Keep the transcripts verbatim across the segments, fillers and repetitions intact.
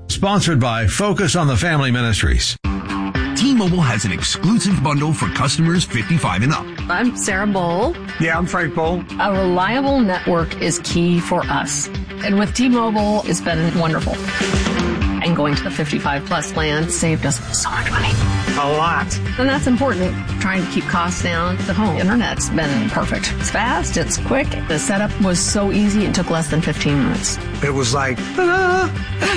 Sponsored by Focus on the Family Ministries. T-Mobile has an exclusive bundle for customers fifty-five and up. I'm Sarah Bowl. Yeah, I'm Frank Bowl. A reliable network is key for us. And with T-Mobile, it's been wonderful. And going to the fifty-five plus plan saved us so much money. A lot. And that's important. Trying to keep costs down. The home internet's been perfect. It's fast. It's quick. The setup was so easy. It took less than fifteen minutes. It was like, ta-da!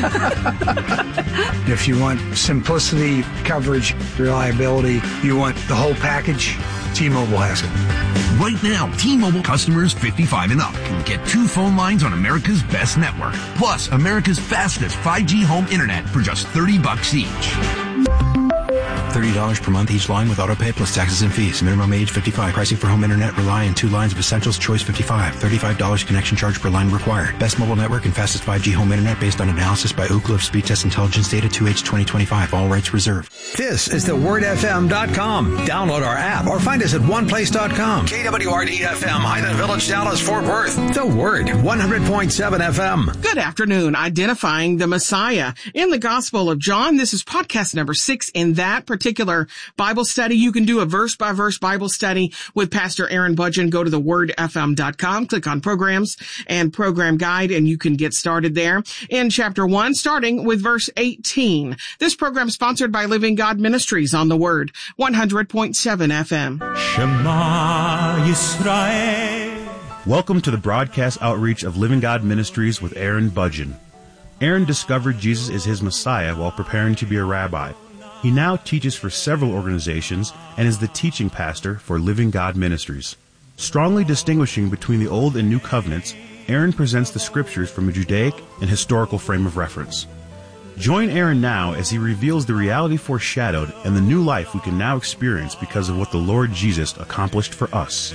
If you want simplicity, coverage, reliability, you want the whole package, T-Mobile has it. Right now, T-Mobile customers fifty-five and up can get two phone lines on America's best network, plus America's fastest five G home internet for just thirty bucks each. thirty dollars per month each line with autopay plus taxes and fees. Minimum age fifty-five. Pricing for home internet rely on two lines of Essentials Choice fifty-five. thirty-five dollars connection charge per line required. Best mobile network and fastest five G home internet based on analysis by Ookla of Speed Test Intelligence Data two H twenty twenty-five. All rights reserved. This is the word f m dot com. Download our app or find us at one place dot com. K W R D F M, Highland Village, Dallas, Fort Worth. The Word, one hundred point seven F M. Good afternoon. Identifying the Messiah. In the Gospel of John, this is podcast number six in that particular Bible study. You can do a verse-by-verse Bible study with Pastor Aaron Budgen. Go to the word f m dot com, click on Programs and Program Guide, and you can get started there. In chapter one, starting with verse eighteen. This program is sponsored by Living God Ministries on the Word, one hundred point seven F M. Shema Yisrael. Welcome to the broadcast outreach of Living God Ministries with Aaron Budgen. Aaron discovered Jesus is his Messiah while preparing to be a rabbi. He now teaches for several organizations and is the teaching pastor for Living God Ministries. Strongly distinguishing between the Old and New Covenants, Aaron presents the Scriptures from a Judaic and historical frame of reference. Join Aaron now as he reveals the reality foreshadowed and the new life we can now experience because of what the Lord Jesus accomplished for us.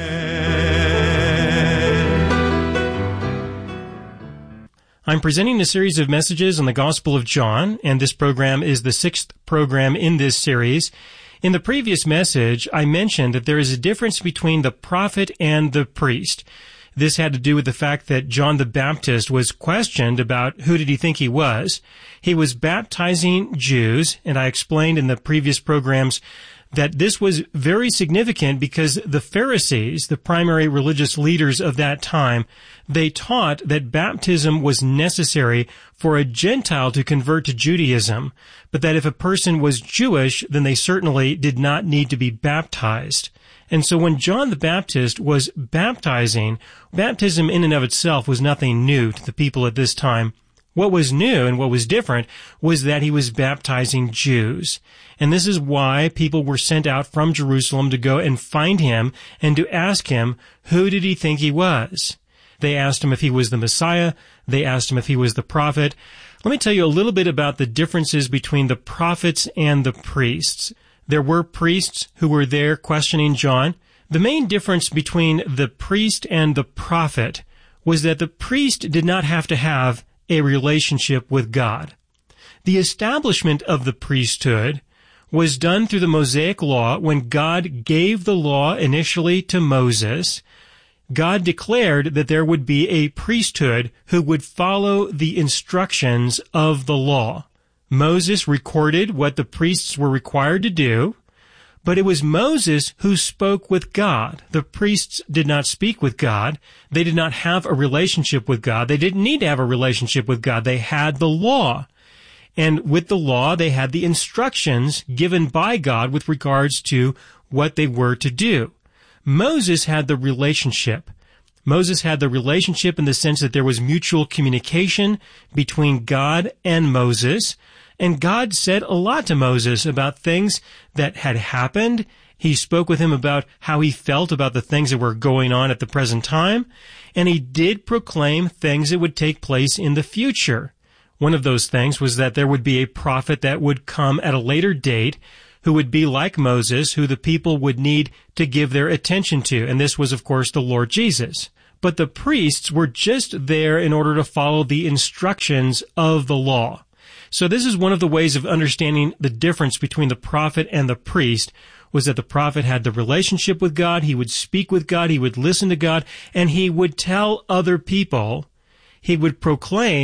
I'm presenting a series of messages on the Gospel of John, and this program is the sixth program in this series. In the previous message, I mentioned that there is a difference between the prophet and the priest. This had to do with the fact that John the Baptist was questioned about who did he think he was. He was baptizing Jews, and I explained in the previous programs that this was very significant because the Pharisees, the primary religious leaders of that time, they taught that baptism was necessary for a Gentile to convert to Judaism, but that if a person was Jewish, then they certainly did not need to be baptized. And so when John the Baptist was baptizing, baptism in and of itself was nothing new to the people at this time. What was new and what was different was that he was baptizing Jews. And this is why people were sent out from Jerusalem to go and find him and to ask him, who did he think he was? They asked him if he was the Messiah. They asked him if he was the prophet. Let me tell you a little bit about the differences between the prophets and the priests. There were priests who were there questioning John. The main difference between the priest and the prophet was that the priest did not have to have a relationship with God. The establishment of the priesthood was done through the Mosaic Law. When God gave the law initially to Moses, God declared that there would be a priesthood who would follow the instructions of the law. Moses recorded what the priests were required to do, but it was Moses who spoke with God. The priests did not speak with God. They did not have a relationship with God. They didn't need to have a relationship with God. They had the law. And with the law, they had the instructions given by God with regards to what they were to do. Moses had the relationship. Moses had the relationship in the sense that there was mutual communication between God and Moses. And God said a lot to Moses about things that had happened. He spoke with him about how he felt about the things that were going on at the present time. And he did proclaim things that would take place in the future. One of those things was that there would be a prophet that would come at a later date who would be like Moses, who the people would need to give their attention to. And this was, of course, the Lord Jesus. But the priests were just there in order to follow the instructions of the law. So this is one of the ways of understanding the difference between the prophet and the priest, was that the prophet had the relationship with God, he would speak with God, he would listen to God, and he would tell other people, he would proclaim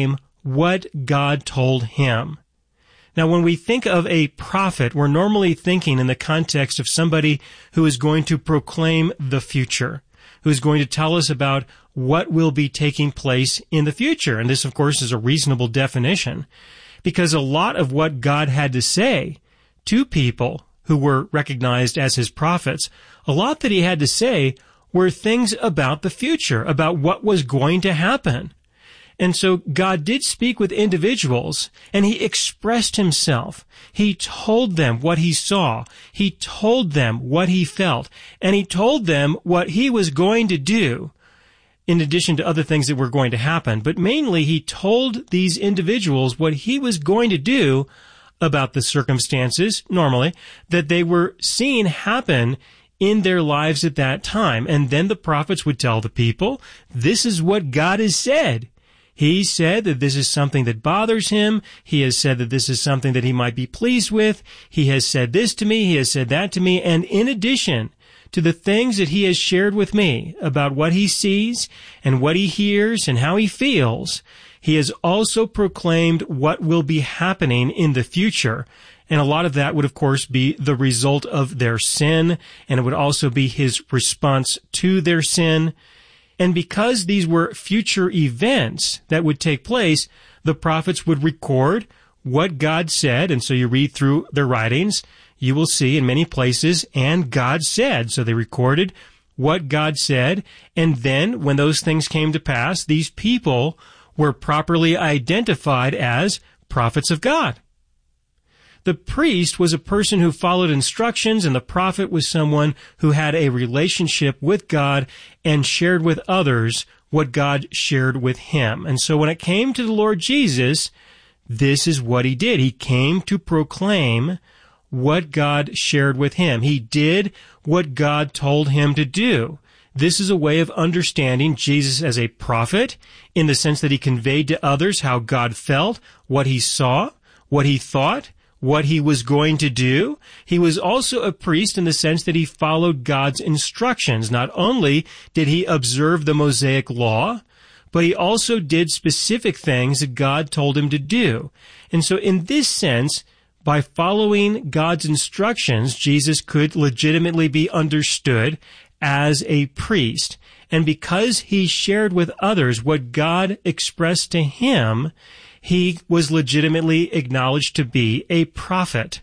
what God told him. Now, when we think of a prophet, we're normally thinking in the context of somebody who is going to proclaim the future, who is going to tell us about what will be taking place in the future. And this, of course, is a reasonable definition, because a lot of what God had to say to people who were recognized as his prophets, a lot that he had to say were things about the future, about what was going to happen. And so God did speak with individuals, and he expressed himself. He told them what he saw. He told them what he felt. And he told them what he was going to do, in addition to other things that were going to happen. But mainly, he told these individuals what he was going to do about the circumstances, normally, that they were seeing happen in their lives at that time. And then the prophets would tell the people, this is what God has said. He said that this is something that bothers him. He has said that this is something that he might be pleased with. He has said this to me. He has said that to me. And in addition to the things that he has shared with me about what he sees and what he hears and how he feels, he has also proclaimed what will be happening in the future. And a lot of that would, of course, be the result of their sin, and it would also be his response to their sin. And because these were future events that would take place, the prophets would record what God said. And so you read through their writings, you will see in many places, and God said. So they recorded what God said. And then when those things came to pass, these people were properly identified as prophets of God. The priest was a person who followed instructions, and the prophet was someone who had a relationship with God and shared with others what God shared with him. And so when it came to the Lord Jesus, this is what he did. He came to proclaim what God shared with him. He did what God told him to do. This is a way of understanding Jesus as a prophet, in the sense that he conveyed to others how God felt, what he saw, what he thought, what he was going to do. He was also a priest in the sense that he followed God's instructions. Not only did he observe the Mosaic law, but he also did specific things that God told him to do. And so in this sense, by following God's instructions, Jesus could legitimately be understood as a priest. And because he shared with others what God expressed to him, he was legitimately acknowledged to be a prophet.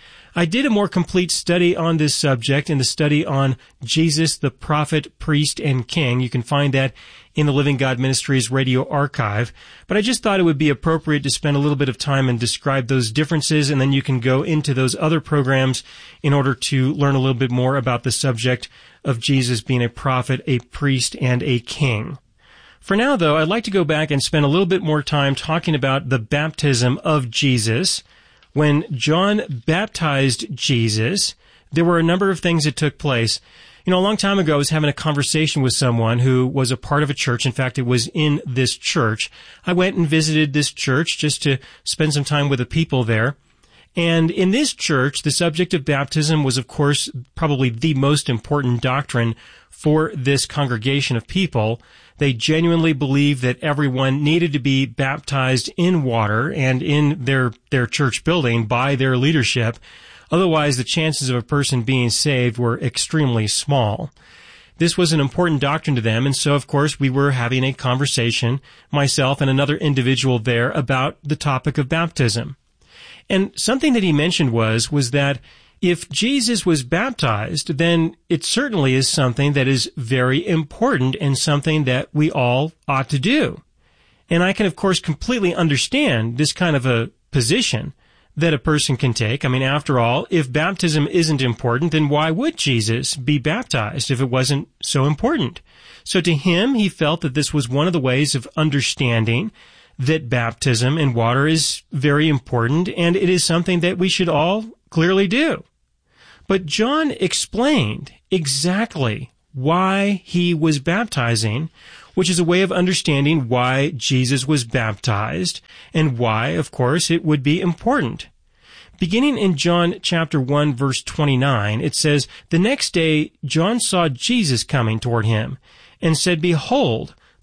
I did a more complete study on this subject in the study on Jesus, the prophet, priest, and king. You can find that in the Living God Ministries radio archive. But I just thought it would be appropriate to spend a little bit of time and describe those differences, and then you can go into those other programs in order to learn a little bit more about the subject of Jesus being a prophet, a priest, and a king. For now, though, I'd like to go back and spend a little bit more time talking about the baptism of Jesus. When John baptized Jesus, there were a number of things that took place. You know, a long time ago, I was having a conversation with someone who was a part of a church. In fact, it was in this church. I went and visited this church just to spend some time with the people there. And in this church, the subject of baptism was, of course, probably the most important doctrine for this congregation of people. They genuinely believed that everyone needed to be baptized in water and in their, their church building by their leadership. Otherwise, the chances of a person being saved were extremely small. This was an important doctrine to them, and so, of course, we were having a conversation, myself and another individual there, about the topic of baptism. And something that he mentioned was, was that if Jesus was baptized, then it certainly is something that is very important and something that we all ought to do. And I can, of course, completely understand this kind of a position that a person can take. I mean, after all, if baptism isn't important, then why would Jesus be baptized if it wasn't so important? So to him, he felt that this was one of the ways of understanding that baptism in water is very important, and it is something that we should all clearly do. But John explained exactly why he was baptizing, which is a way of understanding why Jesus was baptized and why, of course, it would be important. Beginning in John chapter one, verse twenty-nine, it says, "The next day John saw Jesus coming toward him and said, 'Behold,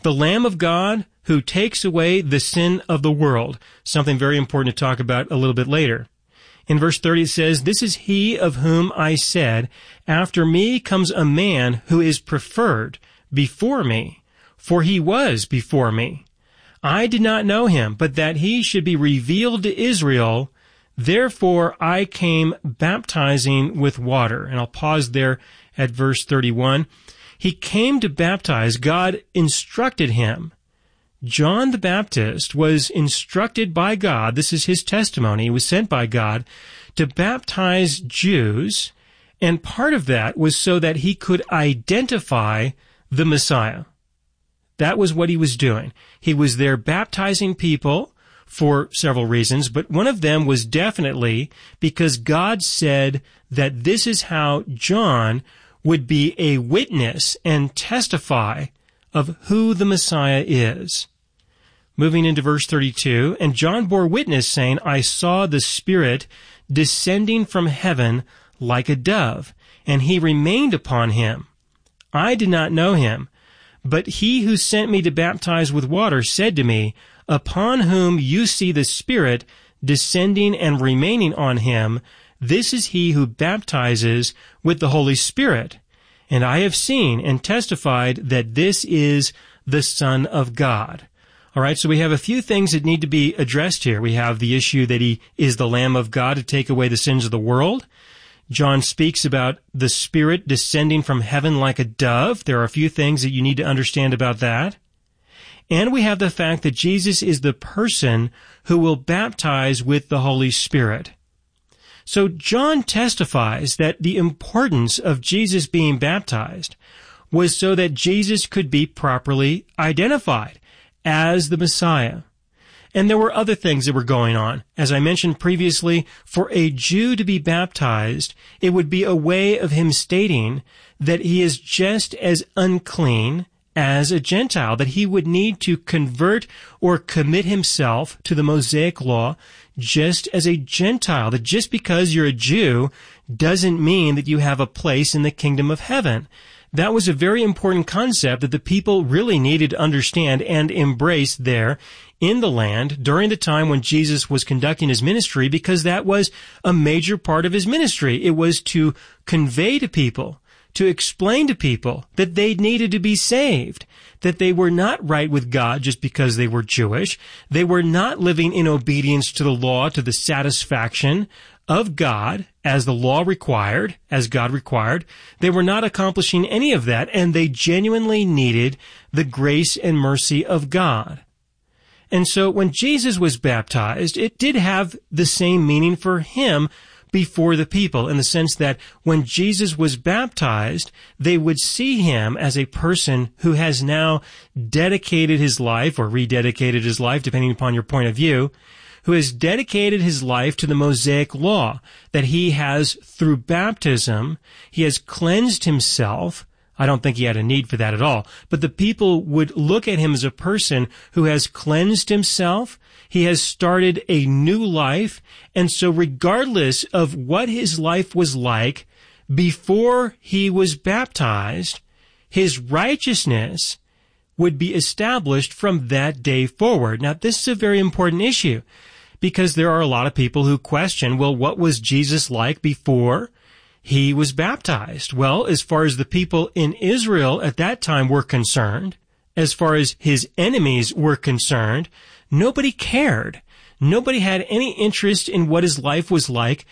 The Lamb of God who takes away the sin of the world. Something very important to talk about a little bit later. In verse thirty it says, "This is he of whom I said, after me comes a man who is preferred before me, for he was before me. I did not know him, but that he should be revealed to Israel. Therefore I came baptizing with water." And I'll pause there at verse thirty-one. He came to baptize. God instructed him. John the Baptist was instructed by God. This is his testimony. He was sent by God to baptize Jews. And part of that was so that he could identify the Messiah. That was what he was doing. He was there baptizing people for several reasons, but one of them was definitely because God said that this is how John would be a witness and testify of who the Messiah is. Moving into verse thirty-two, "And John bore witness, saying, I saw the Spirit descending from heaven like a dove, and he remained upon him. I did not know him, but he who sent me to baptize with water said to me, Upon whom you see the Spirit descending and remaining on him, this is he who baptizes with the Holy Spirit. And I have seen and testified that this is the Son of God." All right, so we have a few things that need to be addressed here. We have the issue that he is the Lamb of God to take away the sins of the world. John speaks about the Spirit descending from heaven like a dove. There are a few things that you need to understand about that. And we have the fact that Jesus is the person who will baptize with the Holy Spirit. So John testifies that the importance of Jesus being baptized was so that Jesus could be properly identified as the Messiah. And there were other things that were going on. As I mentioned previously, for a Jew to be baptized, it would be a way of him stating that he is just as unclean as a Gentile, that he would need to convert or commit himself to the Mosaic law just as a Gentile, that just because you're a Jew doesn't mean that you have a place in the kingdom of heaven. That was a very important concept that the people really needed to understand and embrace there in the land during the time when Jesus was conducting his ministry, because that was a major part of his ministry. It was to convey to people, to explain to people that they needed to be saved, that they were not right with God just because they were Jewish. They were not living in obedience to the law to the satisfaction of God as the law required, as God required. They were not accomplishing any of that, and they genuinely needed the grace and mercy of God. And so when Jesus was baptized, it did have the same meaning for him before the people, in the sense that when Jesus was baptized, they would see him as a person who has now dedicated his life, or rededicated his life, depending upon your point of view, who has dedicated his life to the Mosaic law, that he has, through baptism, he has cleansed himself. I don't think he had a need for that at all. But the people would look at him as a person who has cleansed himself. He has started a new life. And so regardless of what his life was like before he was baptized, his righteousness would be established from that day forward. Now, this is a very important issue, because there are a lot of people who question, well, what was Jesus like before he was baptized? Well, as far as the people in Israel at that time were concerned, as far as his enemies were concerned, nobody cared. Nobody had any interest in what his life was like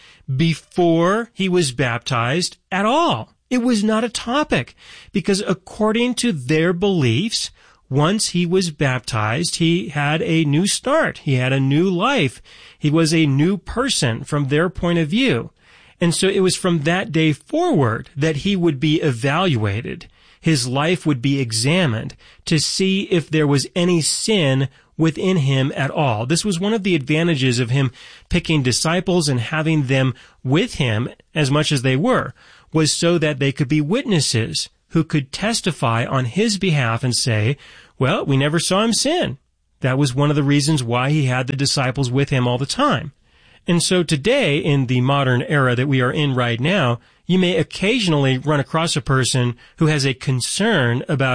before he was baptized at all. It was not a topic, because according to their beliefs, once he was baptized, he had a new start. He had a new life. He was a new person from their point of view. And so it was from that day forward that he would be evaluated. His life would be examined to see if there was any sin within him at all. This was one of the advantages of him picking disciples and having them with him as much as they were, was so that they could be witnesses who could testify on his behalf and say, well, we never saw him sin. That was one of the reasons why he had the disciples with him all the time. And so today, in the modern era that we are in right now, you may occasionally run across a person who has a concern about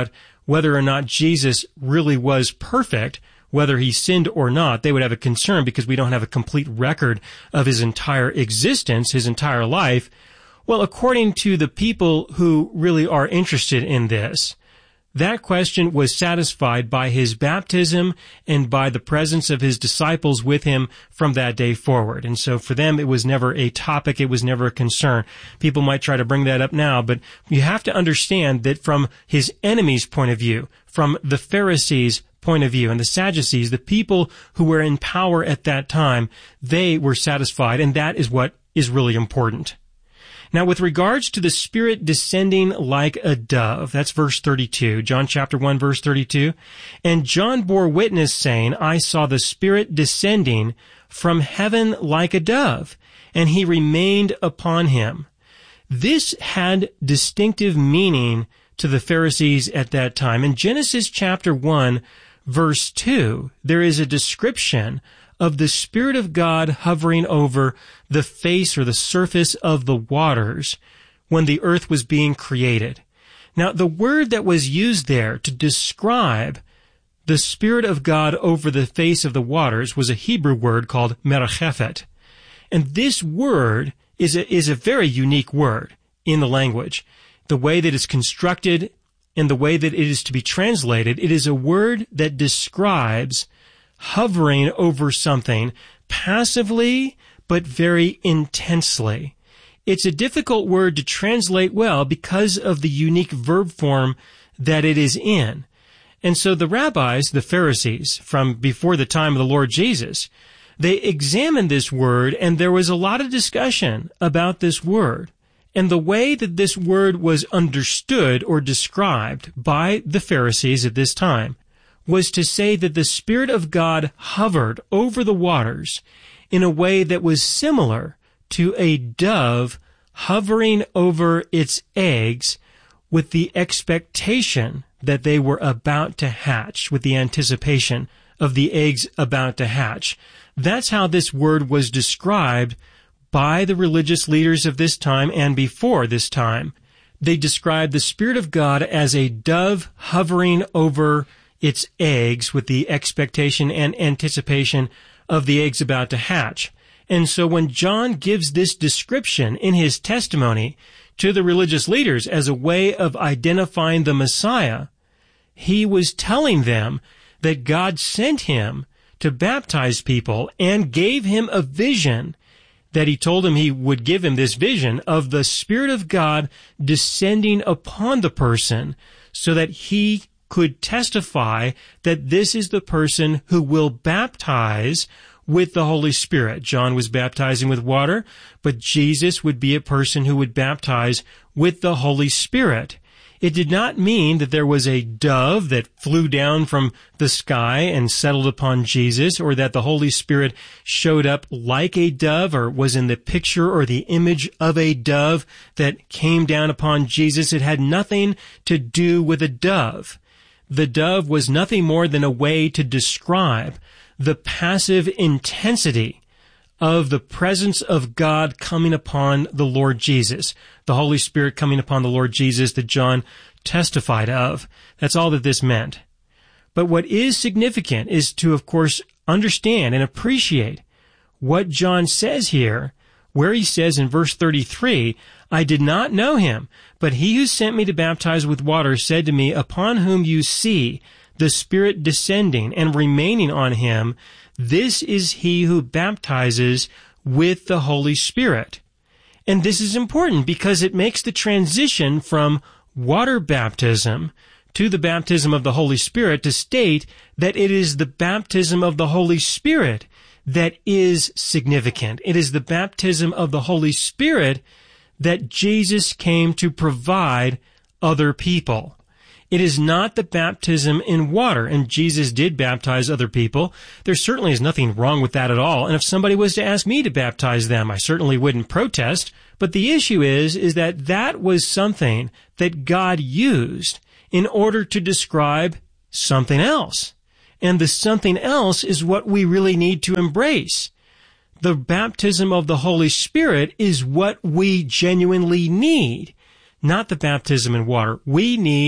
whether or not Jesus really was perfect, whether he sinned or not. They would have a concern because we don't have a complete record of his entire existence, his entire life. Well, according to the people who really are interested in this, that question was satisfied by his baptism and by the presence of his disciples with him from that day forward. And so for them, it was never a topic. It was never a concern. People might try to bring that up now, but you have to understand that from his enemies' point of view, from the Pharisees' point of view, and the Sadducees, the people who were in power at that time, they were satisfied, and that is what is really important. Now, with regards to the Spirit descending like a dove, that's verse thirty-two, John chapter one, verse thirty-two. And John bore witness, saying, I saw the Spirit descending from heaven like a dove, and he remained upon him. This had distinctive meaning to the Pharisees at that time. In Genesis chapter one, verse two, there is a description of the Spirit of God hovering over the face or the surface of the waters when the earth was being created. Now, the word that was used there to describe the Spirit of God over the face of the waters was a Hebrew word called merachephet. And this word is a, is a very unique word in the language. The way that it's constructed and the way that it is to be translated, it is a word that describes hovering over something passively, but very intensely. It's a difficult word to translate well because of the unique verb form that it is in. And so the rabbis, the Pharisees, from before the time of the Lord Jesus, they examined this word, and there was a lot of discussion about this word. And the way that this word was understood or described by the Pharisees at this time was to say that the Spirit of God hovered over the waters in a way that was similar to a dove hovering over its eggs with the expectation that they were about to hatch, with the anticipation of the eggs about to hatch. That's how this word was described by the religious leaders of this time and before this time. They described the Spirit of God as a dove hovering over its eggs with the expectation and anticipation of the eggs about to hatch. And so when John gives this description in his testimony to the religious leaders as a way of identifying the Messiah, he was telling them that God sent him to baptize people and gave him a vision, that he told him he would give him this vision of the Spirit of God descending upon the person so that he could testify that this is the person who will baptize with the Holy Spirit. John was baptizing with water, but Jesus would be a person who would baptize with the Holy Spirit. It did not mean that there was a dove that flew down from the sky and settled upon Jesus, or that the Holy Spirit showed up like a dove or was in the picture or the image of a dove that came down upon Jesus. It had nothing to do with a dove. The dove was nothing more than a way to describe the passive intensity of the presence of God coming upon the Lord Jesus, the Holy Spirit coming upon the Lord Jesus that John testified of. That's all that this meant. But what is significant is to, of course, understand and appreciate what John says here, where he says in verse thirty-three, I did not know him, but he who sent me to baptize with water said to me, upon whom you see the Spirit descending and remaining on him, this is he who baptizes with the Holy Spirit. And this is important because it makes the transition from water baptism to the baptism of the Holy Spirit to state that it is the baptism of the Holy Spirit that is significant. It is the baptism of the Holy Spirit that Jesus came to provide other people. It is not the baptism in water, and Jesus did baptize other people. There certainly is nothing wrong with that at all, and if somebody was to ask me to baptize them, I certainly wouldn't protest. But the issue is, is that that was something that God used in order to describe something else. And the something else is what we really need to embrace. The baptism of the Holy Spirit is what we genuinely need, not the baptism in water. We need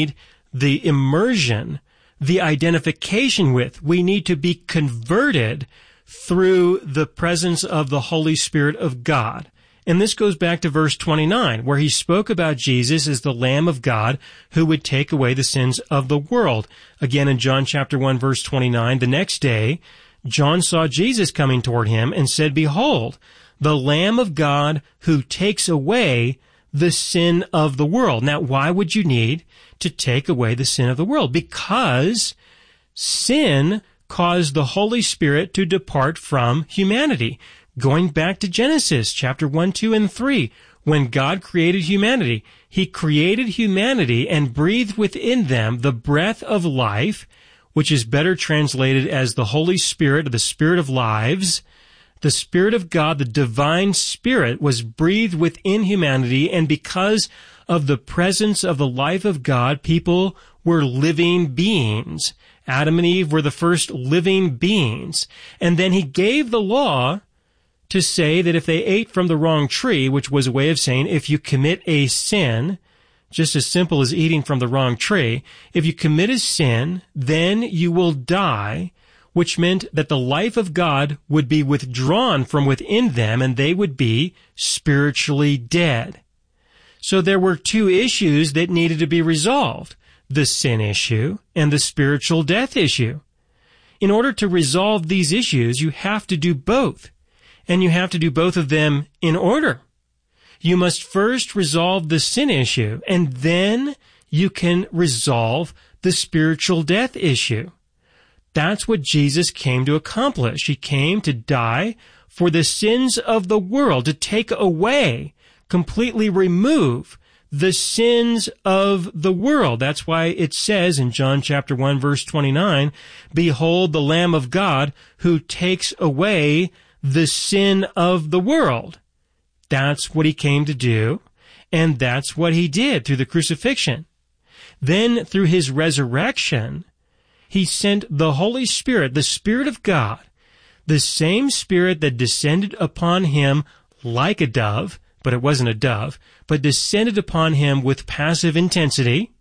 the immersion, the identification with. We need to be converted through the presence of the Holy Spirit of God. And this goes back to verse twenty-nine, where he spoke about Jesus as the Lamb of God who would take away the sins of the world. Again, in John chapter one, verse twenty-nine, the next day, John saw Jesus coming toward him and said, "Behold, the Lamb of God who takes away the sin of the world." Now, why would you need to take away the sin of the world? Because sin caused the Holy Spirit to depart from humanity. Going back to Genesis chapter one, two, and three, when God created humanity, he created humanity and breathed within them the breath of life, which is better translated as the Holy Spirit, or the Spirit of lives. The Spirit of God, the divine Spirit, was breathed within humanity, and because of the presence of the life of God, people were living beings. Adam and Eve were the first living beings. And then he gave the law to say that if they ate from the wrong tree, which was a way of saying if you commit a sin, just as simple as eating from the wrong tree, if you commit a sin, then you will die, which meant that the life of God would be withdrawn from within them and they would be spiritually dead. So there were two issues that needed to be resolved, the sin issue and the spiritual death issue. In order to resolve these issues, you have to do both. And you have to do both of them in order. You must first resolve the sin issue, and then you can resolve the spiritual death issue. That's what Jesus came to accomplish. He came to die for the sins of the world, to take away, completely remove the sins of the world. That's why it says in John chapter one, verse twenty-nine, "Behold the Lamb of God who takes away the sin of the world." That's what he came to do, and that's what he did through the crucifixion. Then through his resurrection, he sent the Holy Spirit, the Spirit of God, the same Spirit that descended upon him like a dove, but it wasn't a dove, but descended upon him with passive intensity.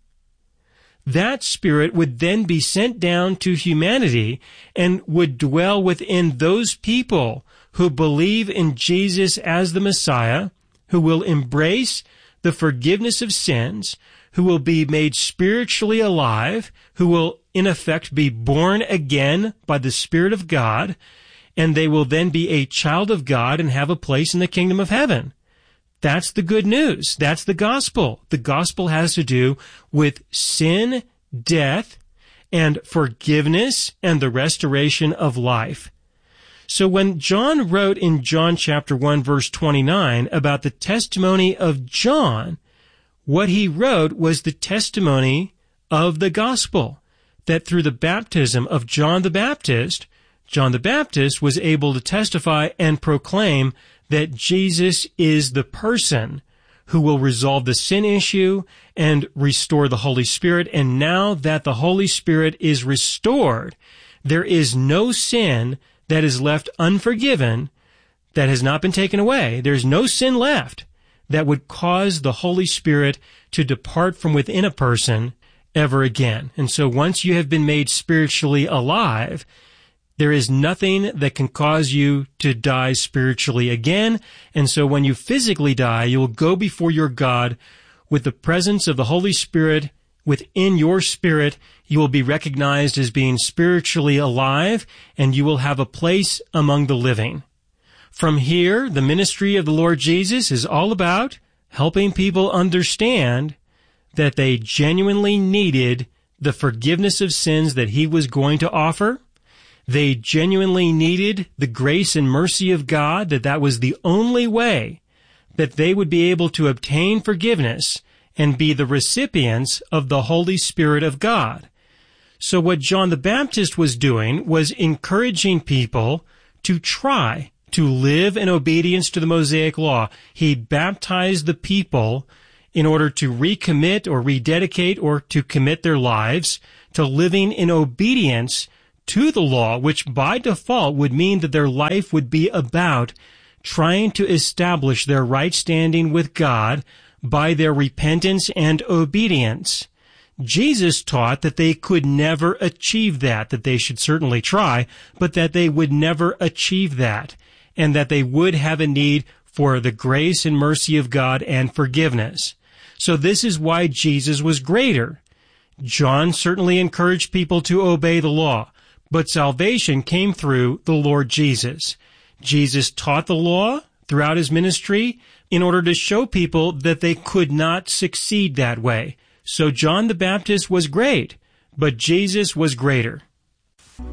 That Spirit would then be sent down to humanity and would dwell within those people who believe in Jesus as the Messiah, who will embrace the forgiveness of sins, who will be made spiritually alive, who will in effect be born again by the Spirit of God, and they will then be a child of God and have a place in the kingdom of heaven. That's the good news. That's the gospel. The gospel has to do with sin, death, and forgiveness and the restoration of life. So when John wrote in John chapter one, verse twenty-nine about the testimony of John, what he wrote was the testimony of the gospel, that through the baptism of John the Baptist, John the Baptist was able to testify and proclaim that Jesus is the person who will resolve the sin issue and restore the Holy Spirit. And now that the Holy Spirit is restored, there is no sin that is left unforgiven, that has not been taken away. There's no sin left that would cause the Holy Spirit to depart from within a person ever again. And so once you have been made spiritually alive, there is nothing that can cause you to die spiritually again. And so when you physically die, you will go before your God with the presence of the Holy Spirit within your spirit. You will be recognized as being spiritually alive, and you will have a place among the living. From here, the ministry of the Lord Jesus is all about helping people understand that they genuinely needed the forgiveness of sins that he was going to offer. They genuinely needed the grace and mercy of God, that that was the only way that they would be able to obtain forgiveness and be the recipients of the Holy Spirit of God. So what John the Baptist was doing was encouraging people to try to live in obedience to the Mosaic Law. He baptized the people in order to recommit or rededicate or to commit their lives to living in obedience to the law, which by default would mean that their life would be about trying to establish their right standing with God by their repentance and obedience. Jesus taught that they could never achieve that, that they should certainly try, but that they would never achieve that, and that they would have a need for the grace and mercy of God and forgiveness. So this is why Jesus was greater. John certainly encouraged people to obey the law, but salvation came through the Lord Jesus. Jesus taught the law throughout his ministry in order to show people that they could not succeed that way. So John the Baptist was great, but Jesus was greater.